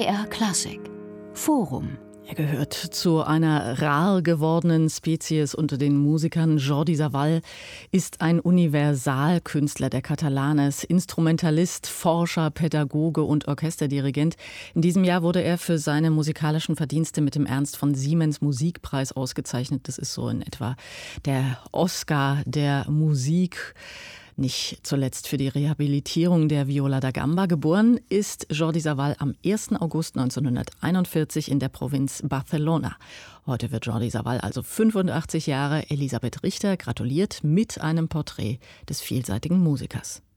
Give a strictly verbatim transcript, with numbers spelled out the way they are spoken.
B R Klassik Forum. Er gehört zu einer rar gewordenen Spezies unter den Musikern. Jordi Savall ist ein Universalkünstler der Catalanes, Instrumentalist, Forscher, Pädagoge und Orchesterdirigent. In diesem Jahr wurde er für seine musikalischen Verdienste mit dem Ernst von Siemens Musikpreis ausgezeichnet. Das ist so in etwa der Oscar der Musik. Nicht zuletzt für die Rehabilitierung der Viola da Gamba. Geboren ist Jordi Savall am ersten August neunzehnhunderteinundvierzig in der Provinz Barcelona. Heute wird Jordi Savall also fünfundachtzig Jahre. Elisabeth Richter gratuliert mit einem Porträt des vielseitigen Musikers.